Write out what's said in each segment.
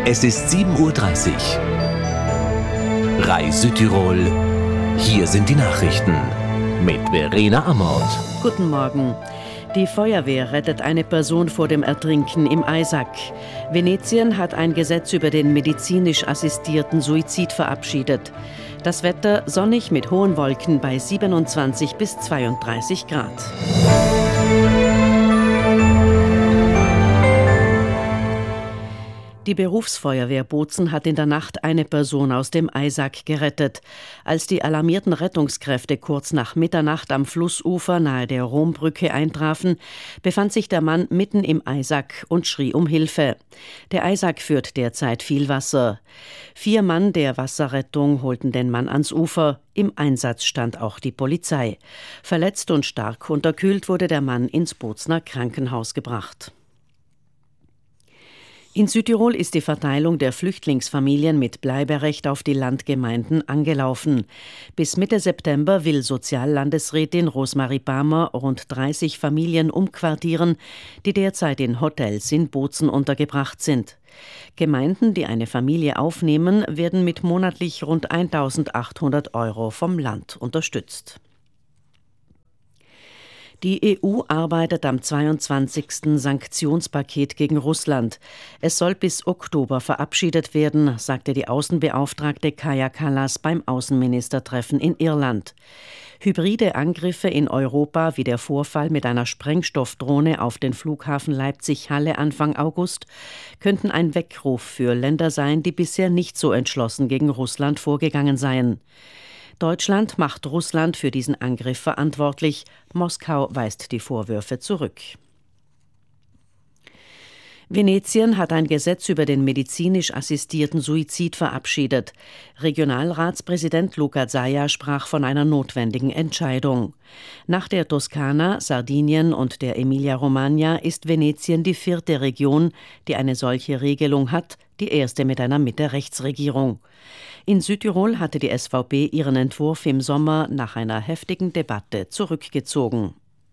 Es ist 7:30 Uhr. RAI Südtirol. Hier sind die Nachrichten mit Verena Amort. Guten Morgen. Die Feuerwehr rettet eine Person vor dem Ertrinken im Eisack. Venetien hat ein Gesetz über den medizinisch assistierten Suizid verabschiedet. Das Wetter sonnig mit hohen Wolken bei 27 bis 32 Grad. Die Berufsfeuerwehr Bozen hat in der Nacht eine Person aus dem Eisack gerettet. Als die alarmierten Rettungskräfte kurz nach Mitternacht am Flussufer nahe der Rombrücke eintrafen, befand sich der Mann mitten im Eisack und schrie um Hilfe. Der Eisack führt derzeit viel Wasser. 4 Mann der Wasserrettung holten den Mann ans Ufer. Im Einsatz stand auch die Polizei. Verletzt und stark unterkühlt wurde der Mann ins Bozener Krankenhaus gebracht. In Südtirol ist die Verteilung der Flüchtlingsfamilien mit Bleiberecht auf die Landgemeinden angelaufen. Bis Mitte September will Soziallandesrätin Rosmarie Barmer rund 30 Familien umquartieren, die derzeit in Hotels in Bozen untergebracht sind. Gemeinden, die eine Familie aufnehmen, werden mit monatlich rund 1.800 € vom Land unterstützt. Die EU arbeitet am 22. Sanktionspaket gegen Russland. Es soll bis Oktober verabschiedet werden, sagte die Außenbeauftragte Kaja Kallas beim Außenministertreffen in Irland. Hybride Angriffe in Europa, wie der Vorfall mit einer Sprengstoffdrohne auf den Flughafen Leipzig-Halle Anfang August, könnten ein Weckruf für Länder sein, die bisher nicht so entschlossen gegen Russland vorgegangen seien. Deutschland macht Russland für diesen Angriff verantwortlich. Moskau weist die Vorwürfe zurück. Venetien hat ein Gesetz über den medizinisch assistierten Suizid verabschiedet. Regionalratspräsident Luca Zaia sprach von einer notwendigen Entscheidung. Nach der Toskana, Sardinien und der Emilia-Romagna ist Venetien die 4. Region, die eine solche Regelung hat, die erste mit einer Mitte-Rechts-Regierung. In Südtirol hatte die SVP ihren Entwurf im Sommer nach einer heftigen Debatte zurückgezogen.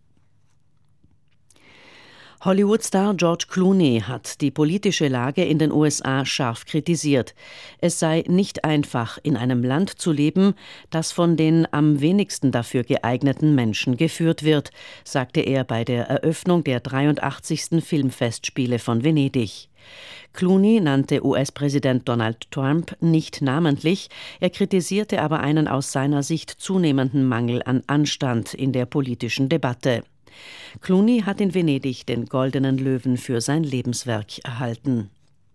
Hollywood-Star George Clooney hat die politische Lage in den USA scharf kritisiert. Es sei nicht einfach, in einem Land zu leben, das von den am wenigsten dafür geeigneten Menschen geführt wird, sagte er bei der Eröffnung der 83. Filmfestspiele von Venedig. Clooney nannte US-Präsident Donald Trump nicht namentlich, er kritisierte aber einen aus seiner Sicht zunehmenden Mangel an Anstand in der politischen Debatte. Clooney hat in Venedig den Goldenen Löwen für sein Lebenswerk erhalten.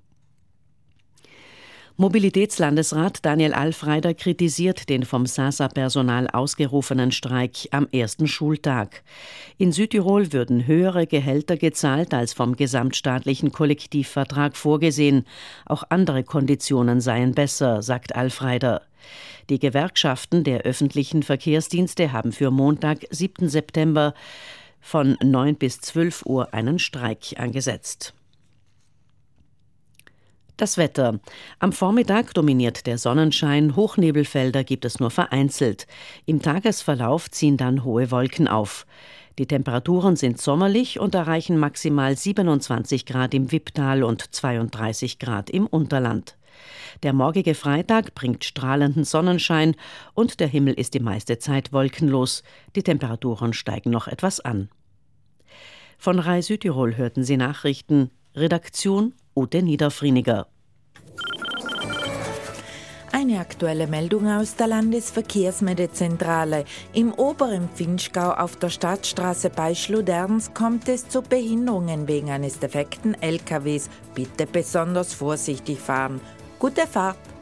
Mobilitätslandesrat Daniel Alfreider kritisiert den vom SASA-Personal ausgerufenen Streik am ersten Schultag. In Südtirol würden höhere Gehälter gezahlt als vom gesamtstaatlichen Kollektivvertrag vorgesehen. Auch andere Konditionen seien besser, sagt Alfreider. Die Gewerkschaften der öffentlichen Verkehrsdienste haben für Montag, 7. September von 9 bis 12 Uhr einen Streik angesetzt. Das Wetter. Am Vormittag dominiert der Sonnenschein, Hochnebelfelder gibt es nur vereinzelt. Im Tagesverlauf ziehen dann hohe Wolken auf. Die Temperaturen sind sommerlich und erreichen maximal 27 Grad im Wipptal und 32 Grad im Unterland. Der morgige Freitag bringt strahlenden Sonnenschein und der Himmel ist die meiste Zeit wolkenlos. Die Temperaturen steigen noch etwas an. Von RAI Südtirol hörten Sie Nachrichten. Redaktion Ute Niederfrieniger. Eine aktuelle Meldung aus der Landesverkehrsmeldezentrale. Im oberen Vinschgau auf der Stadtstraße bei Schluderns kommt es zu Behinderungen wegen eines defekten LKWs. Bitte besonders vorsichtig fahren. Gute Fahrt!